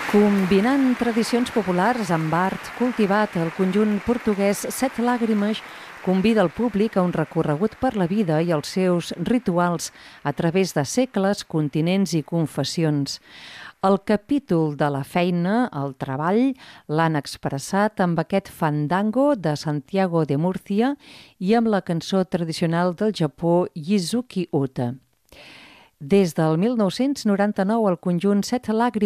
Combinant tradicions populars amb art cultivat, el conjunt portuguès Set Lágrimas convida el públic a un recorregut per la vida i els seus rituals a través de segles, continents i confessions. El capítol de la feina, el treball, l'han expressat amb aquest fandango de Santiago de Múrcia i amb la cançó tradicional del Japó Yizuki Uta. Des del 1999, el conjunt Set Lágrimas